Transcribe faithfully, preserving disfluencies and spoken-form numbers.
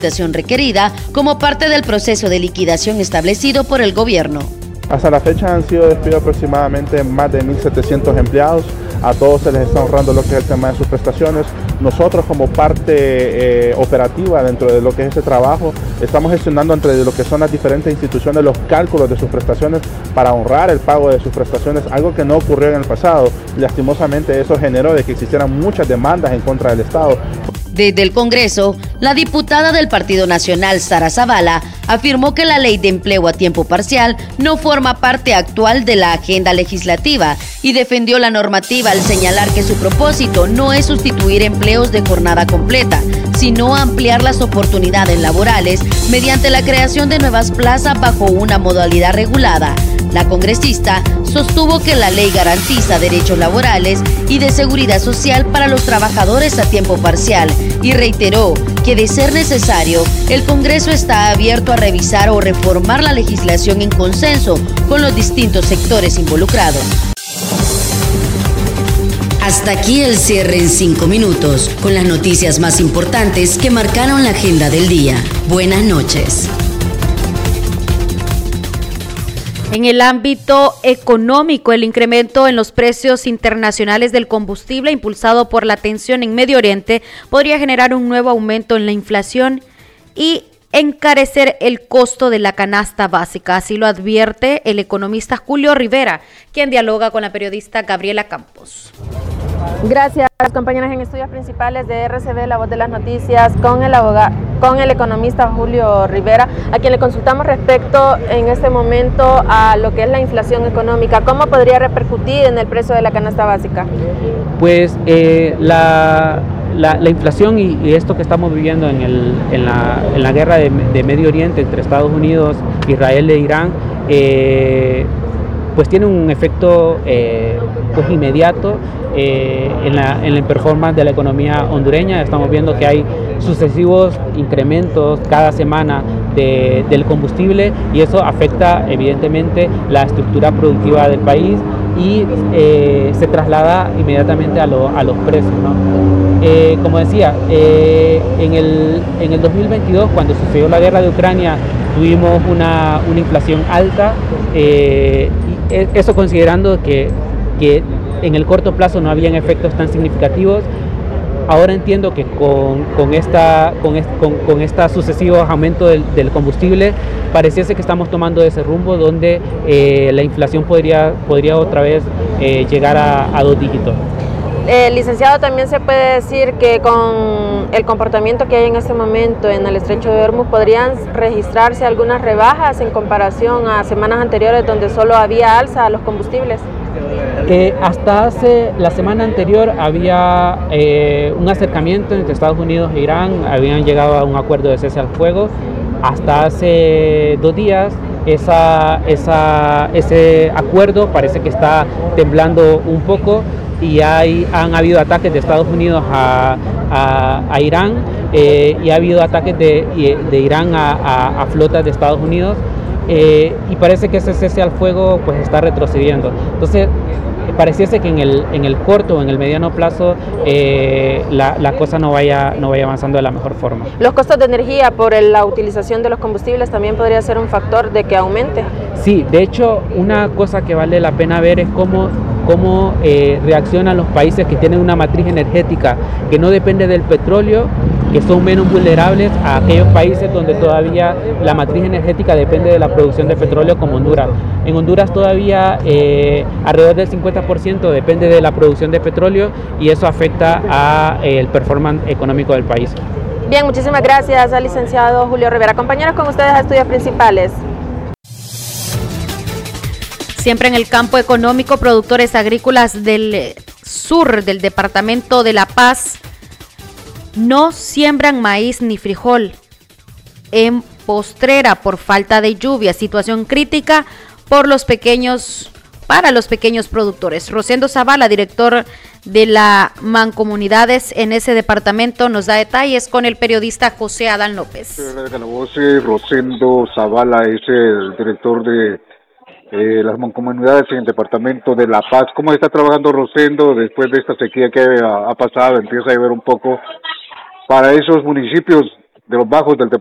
requerida como parte del proceso de liquidación establecido por el gobierno. Hasta la fecha han sido despidos aproximadamente más de mil setecientos empleados. A todos se les está ahorrando lo que es el tema de sus prestaciones. Nosotros, como parte eh, operativa dentro de lo que es este trabajo, estamos gestionando entre lo que son las diferentes instituciones los cálculos de sus prestaciones para honrar el pago de sus prestaciones, algo que no ocurrió en el pasado. Lastimosamente eso generó de que existieran muchas demandas en contra del Estado. Desde el Congreso, la diputada del Partido Nacional, Sara Zavala, afirmó que la ley de empleo a tiempo parcial no forma parte actual de la agenda legislativa y defendió la normativa al señalar que su propósito no es sustituir empleos de jornada completa, sino ampliar las oportunidades laborales mediante la creación de nuevas plazas bajo una modalidad regulada. La congresista sostuvo que la ley garantiza derechos laborales y de seguridad social para los trabajadores a tiempo parcial y reiteró que, de ser necesario, el Congreso está abierto a revisar o reformar la legislación en consenso con los distintos sectores involucrados. Hasta aquí el cierre en cinco minutos, con las noticias más importantes que marcaron la agenda del día. Buenas noches. En el ámbito económico, el incremento en los precios internacionales del combustible impulsado por la tensión en Medio Oriente podría generar un nuevo aumento en la inflación y encarecer el costo de la canasta básica. Así lo advierte el economista Julio Rivera, quien dialoga con la periodista Gabriela Campos. Gracias, compañeras. En estudios principales de R C B, La Voz de las Noticias, con el abogado, con el economista Julio Rivera, a quien le consultamos respecto en este momento a lo que es la inflación económica. ¿Cómo podría repercutir en el precio de la canasta básica? Pues eh, la, la, la inflación y, y esto que estamos viviendo en, el, en, la, en la guerra de, de Medio Oriente entre Estados Unidos, Israel e Irán, eh, pues tiene un efecto eh, pues inmediato eh, en, la, en la performance de la economía hondureña. Estamos viendo que hay sucesivos incrementos cada semana de, del combustible y eso afecta evidentemente la estructura productiva del país y eh, se traslada inmediatamente a, lo, a los precios, ¿no? Eh, como decía, eh, en, el, en el dos mil veintidós, cuando sucedió la guerra de Ucrania, tuvimos una, una inflación alta, eh, y eso considerando que, que en el corto plazo no habían efectos tan significativos. Ahora entiendo que con, con, esta, con, est, con, con este sucesivo aumento del, del combustible, pareciese que estamos tomando ese rumbo donde eh, la inflación podría, podría otra vez eh, llegar a, a dos dígitos. Eh, licenciado, también se puede decir que con el comportamiento que hay en este momento en el estrecho de Hormuz podrían registrarse algunas rebajas en comparación a semanas anteriores donde solo había alza a los combustibles. Eh, hasta hace la semana anterior había eh, un acercamiento entre Estados Unidos e Irán, habían llegado a un acuerdo de cese al fuego. Hasta hace dos días esa, esa, ese acuerdo parece que está temblando un poco y hay, han habido ataques de Estados Unidos a, a, a Irán eh, y ha habido ataques de, de Irán a, a, a flotas de Estados Unidos eh, y parece que ese cese al fuego pues está retrocediendo. Entonces pareciese que en el, en el corto o en el mediano plazo eh, la, la cosa no vaya, no vaya avanzando de la mejor forma. ¿Los costos de energía por el, la utilización de los combustibles también podría ser un factor de que aumente? Sí, de hecho una cosa que vale la pena ver es cómo cómo eh, reaccionan los países que tienen una matriz energética que no depende del petróleo, que son menos vulnerables a aquellos países donde todavía la matriz energética depende de la producción de petróleo, como Honduras. En Honduras todavía eh, alrededor del cincuenta por ciento depende de la producción de petróleo y eso afecta al eh, performance económico del país. Bien, muchísimas gracias al licenciado Julio Rivera. Compañeros, con ustedes a estudios principales. Siempre en el campo económico, productores agrícolas del sur del departamento de La Paz no siembran maíz ni frijol en Postrera por falta de lluvia, situación crítica por los pequeños, para los pequeños productores. Rosendo Zavala, director de la Mancomunidades en ese departamento, nos da detalles con el periodista José Adán López. La voz es Rosendo Zavala, es el director de Eh, las mancomunidades en el departamento de La Paz. ¿Cómo está trabajando Rosendo después de esta sequía que ha, ha pasado? Empieza a llover un poco para esos municipios de los bajos del